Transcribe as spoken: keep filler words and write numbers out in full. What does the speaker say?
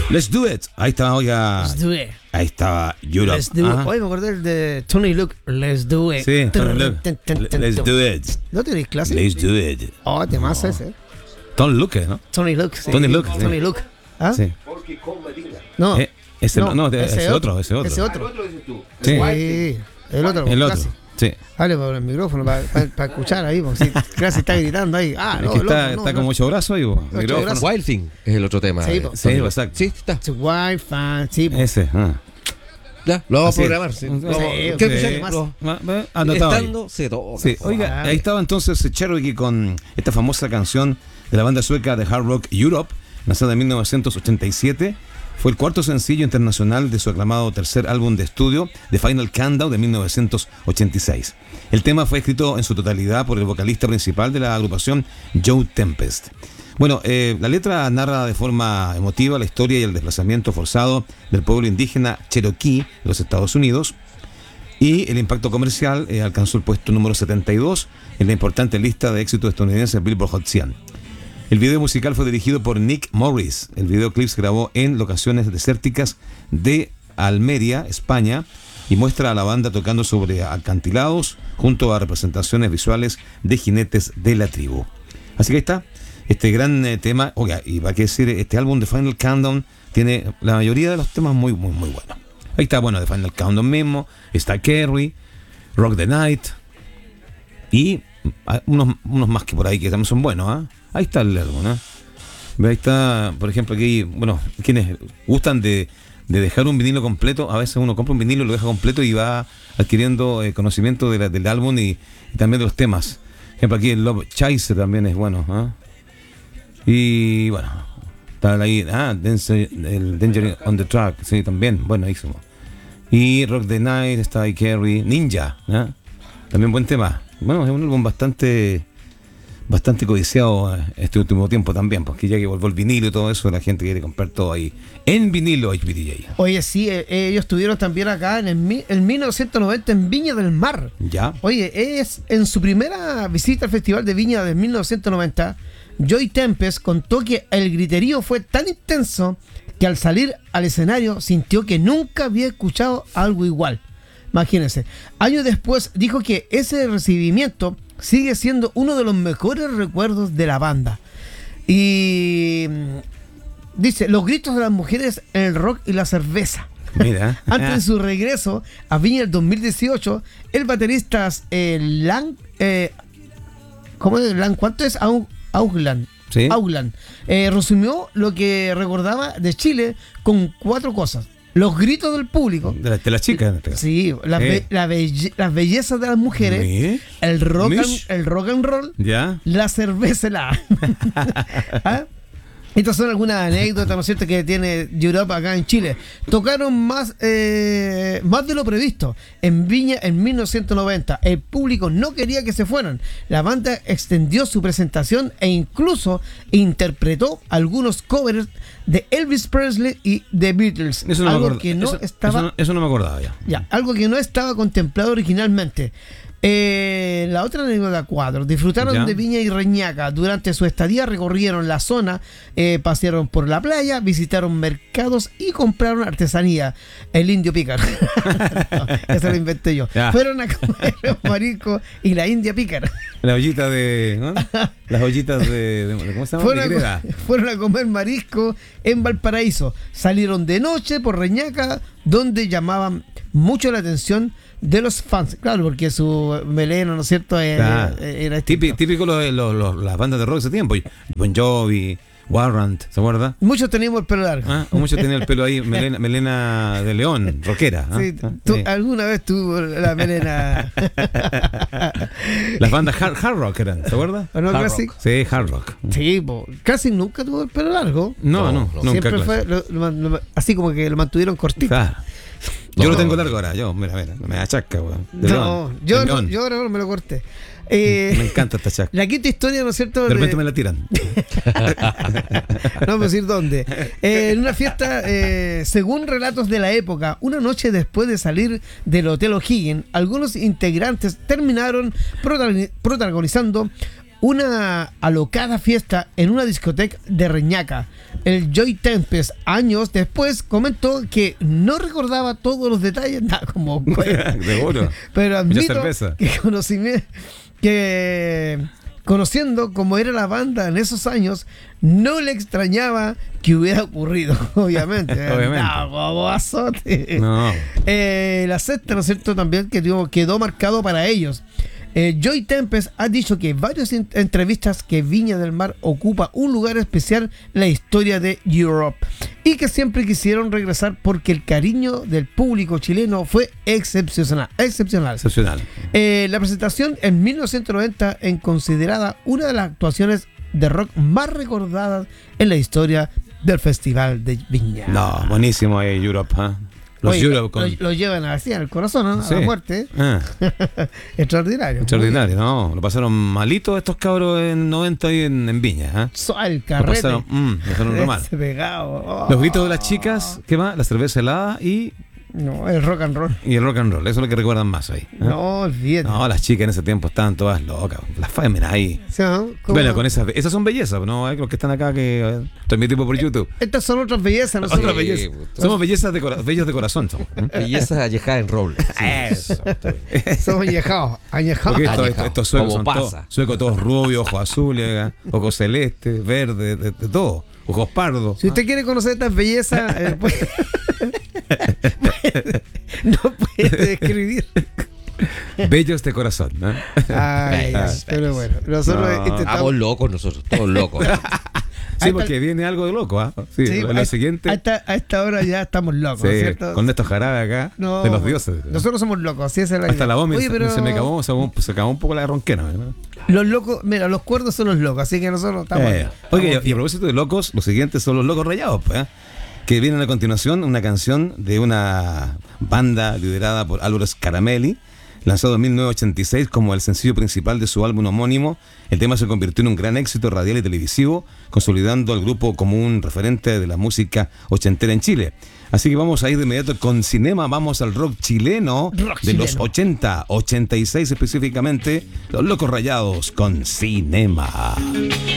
Let's do it. Ahí estaba, oiga. Let's do it. Ahí estaba Europe. Let's do Ajá. it. Hoy me acordé del de Tony Luke. Let's do it. Sí, Tony Luke. Let's do it. ¿No tenéis clase? Let's do it. Oh, te más ese. Tony Luke, ¿no? Tony Luke, sí. Tony Luke, sí. Tony Luke. ¿Ah? Sí. No. Eh, ese no, no, ese, ese otro, ese otro. Ese otro. Sí. Sí. El otro. El otro. clase. Sí. Hable por el micrófono para pa, pa escuchar ahí, porque si clase está gritando ahí. Ah, Es no, que está, loco, no, está no. con ocho brazos y vos. Ocho Micrófono. brazos. Wild Thing es el otro tema. Sí, eh, po. Sí, Tony. exacto. Sí, está. It's Wi-Fi, sí, po. Ese. Ah. Ya, lo vamos Así a es. programar. Sí. Sí, Vamos- sí, ¿Qué sí. escuchar? Más. Lo- Va- va, anotado ahí. Estando se toca. Sí, oiga, Vale. ahí estaba entonces Cherokee con esta famosa canción de la banda sueca de hard rock Europe, lanzada en mil novecientos ochenta y siete. Fue el cuarto sencillo internacional de su aclamado tercer álbum de estudio, The Final Countdown, de mil novecientos ochenta y seis. El tema fue escrito en su totalidad por el vocalista principal de la agrupación, Joe Tempest. Bueno, eh, la letra narra de forma emotiva la historia y el desplazamiento forzado del pueblo indígena Cherokee de los Estados Unidos, y el impacto comercial eh, alcanzó el puesto número setenta y dos en la importante lista de éxitos estadounidenses Billboard Hot cien. El video musical fue dirigido por Nick Morris. El videoclip se grabó en locaciones desérticas de Almería, España, y muestra a la banda tocando sobre acantilados junto a representaciones visuales de jinetes de la tribu. Así que ahí está, este gran eh, tema. Oiga, y va a decir, este álbum de Final Countdown tiene la mayoría de los temas muy, muy, muy buenos. Ahí está, bueno, de Final Countdown mismo, está Carrie, Rock the Night, y ah, unos, unos más que por ahí que también son buenos, ¿ah? Ahí está el álbum, ¿eh? Ve, ahí está, por ejemplo, aquí, bueno, quienes gustan de, de dejar un vinilo completo, a veces uno compra un vinilo y lo deja completo y va adquiriendo eh, conocimiento de la, del álbum y, y también de los temas. Por ejemplo, aquí el Love Chaser también es bueno, ¿eh? Y bueno, está ahí, ah, Dance, el Danger on the Track, sí, también, buenísimo. Y Rock the Night, está ahí Carrie, Ninja, ¿eh? También buen tema. Bueno, es un álbum bastante... bastante codiciado este último tiempo también, porque ya que volvió el vinilo y todo eso, la gente quiere comprar todo ahí en vinilo H B D J. Oye, sí, eh, ellos estuvieron también acá en el, mi- en mil novecientos noventa en Viña del Mar. Ya. Oye, es en su primera visita al Festival de Viña de mil novecientos noventa, Joey Tempest contó que el griterío fue tan intenso que al salir al escenario sintió que nunca había escuchado algo igual. Imagínense. Años después dijo que ese recibimiento sigue siendo uno de los mejores recuerdos de la banda. Y mm, dice, los gritos de las mujeres en el rock y la cerveza. Mira. Antes de su regreso a Viña el dos mil dieciocho, el baterista eh, Lang, eh, ¿cómo es? Lang, ¿cuánto es? Au- Auglan. Sí. Auglan. Eh, resumió lo que recordaba de Chile con cuatro cosas. Los gritos del público. De la, de la chica. en este caso. Sí, las, Eh. be- la belle- las bellezas de las mujeres, Sí. el rock, and, Mish. el rock and roll, Ya. la cerveza helada. ¿Ah? Estas son algunas anécdotas, ¿no es cierto?, que tiene Europe acá en Chile. Tocaron más, eh, más de lo previsto en Viña en mil novecientos noventa. El público no quería que se fueran. La banda extendió su presentación e incluso interpretó algunos covers de Elvis Presley y The Beatles. Eso no me algo acorda- que no eso- estaba... eso no- eso no me acordaba ya. Ya, algo que no estaba contemplado originalmente. Eh, la otra anécdota cuatro. Disfrutaron Ya. de Viña y Reñaca. Durante su estadía recorrieron la zona, eh, pasearon por la playa, visitaron mercados y compraron artesanía. El indio pícaro. No, eso lo inventé yo. Ya. Fueron a comer marisco y la india pícara. La ollita de. ¿no? Las ollitas de, de- de- ¿cómo se llama? Fueron De a, greda. co- fueron a comer marisco en Valparaíso. Salieron de noche por Reñaca, donde llamaban mucho la atención de los fans. Claro, porque su melena, ¿no es cierto? Eh, Claro. eh, era Típico, distinto. típico lo de los- los- las bandas de rock de ese tiempo. Bon Jovi, Warrant, ¿se acuerda? Muchos teníamos el pelo largo. ¿Ah? O muchos tenían el pelo ahí, melena, melena de león, rockera. ¿ah? Sí, Ah, tú sí. alguna vez tuvo la melena. Las bandas hard, hard rock eran, ¿se acuerda? ¿O no, Hard Classic? rock. Sí, hard rock. Sí, po. Casi nunca tuvo el pelo largo. No, no, No, no. nunca. Siempre claro. fue lo- lo man- lo- así como que lo mantuvieron cortito. Claro. Yo No, lo tengo no. largo ahora, yo, mira, mira, me achasca, weón. De No, león, yo de no, león. yo no me lo corté. Eh, Me encanta esta chasca. La quinta historia, ¿no es cierto? De repente de- me la tiran. No vamos a decir dónde. Eh, en una fiesta, eh, según relatos de la época, una noche después de salir del Hotel O'Higgins, algunos integrantes terminaron protagoni- protagonizando una alocada fiesta en una discoteca de Reñaca. El Joey Tempest, años después, comentó que no recordaba todos los detalles, nada como bueno, Seguro. pero Mucha admito cerveza. que, conocimi- que conociendo cómo era la banda en esos años, no le extrañaba que hubiera ocurrido, obviamente. Obviamente. No, como azote. No. Eh, la sexta, ¿no es cierto?, también que digo, quedó marcado para ellos. Eh, Joey Tempest ha dicho que en varias in- entrevistas que Viña del Mar ocupa un lugar especial en la historia de Europe y que siempre quisieron regresar porque el cariño del público chileno fue excepcional. excepcional. Excepcional. Eh, la presentación en mil novecientos noventa en considerada una de las actuaciones de rock más recordadas en la historia del Festival de Viña. No, buenísimo ahí Europe, ¿ah? Los Oye, Europe con... lo, lo llevan así al corazón, ¿no? Sí. A la muerte. Ah, Extraordinario. extraordinario, no. Lo pasaron malito estos cabros en noventa y en, en Viña, ¿ah? So, el Lo carrete. pasaron, mm, lo pasaron re mal. Ese pegado. Oh. Los gritos de las chicas, ¿qué más? La cerveza helada y, No, el rock and roll. y el rock and roll. Eso es lo que recuerdan más ahí. ¿ah? No, olvídate. No, las chicas en ese tiempo estaban todas locas. Las féminas ahí. Sí, ¿no? ¿Cómo? Bueno, con esas, esas son bellezas, ¿no? Hay los que están acá que eh, transmitimos por YouTube. Estas son otras bellezas, ¿no? Otras Son- bellezas. puto. Somos bellezas de cora- bellos de corazón. Somos. ¿eh? Belleza allejada en roble. Eso. Somos añejados. Añejados. Porque estos, Añejado, estos suecos como son todos, pasa. suecos todos rubios, ojos azules, ¿eh? Ojos celestes, verdes, de, de todo. Ojos pardos. Si usted quiere conocer estas bellezas, eh, pues- no puede describir. Bellos de corazón, ¿no? Ay, ay, pero bueno, nosotros No. intentamos. Estamos locos nosotros, todos locos. Sí, Ahí porque está- viene algo de loco, ¿ah? Sí, Sí, lo, lo a- siguiente. A esta, a esta hora ya estamos locos, Sí, ¿cierto? con estos jarabes acá No, de los dioses. Nosotros somos locos, así es la Hasta idea. la voz me- Oye, pero se me acabó, se, acabó- se acabó un poco la ronquera, ¿no? los locos, mira, los cuerdos son los locos, así que nosotros estamos. Eh, Oye, estamos y a propósito de locos, los siguientes son los locos rayados, pues, ¿eh? Que vienen a continuación una canción de una banda liderada por Álvaro Scaramelli, lanzado en mil novecientos ochenta y seis como el sencillo principal de su álbum homónimo. El tema se convirtió en un gran éxito radial y televisivo, consolidando al grupo como un referente de la música ochentera en Chile. Así que vamos a ir de inmediato con Cinema, vamos al rock chileno Rock de los chileno. ochenta, ochenta y seis específicamente, Los Locos Rayados con Cinema.